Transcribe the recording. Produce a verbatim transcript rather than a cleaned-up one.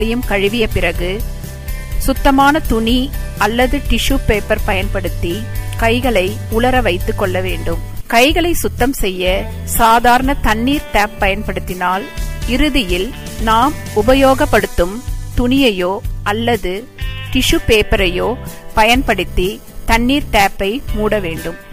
கழுவிய பிறகு சுத்தமான துணி அல்லது டிஷ்யூ பேப்பர் பயன்படுத்தி கைகளை உலர வைத்துக் கொள்ள வேண்டும். கைகளை சுத்தம் செய்ய சாதாரண தண்ணீர் டேப் பயன்படுத்தினால் இறுதியில் நாம் உபயோகப்படுத்தும் துணியையோ அல்லது டிஷ்யூ பேப்பரையோ பயன்படுத்தி தண்ணீர் டேப்பை மூட வேண்டும்.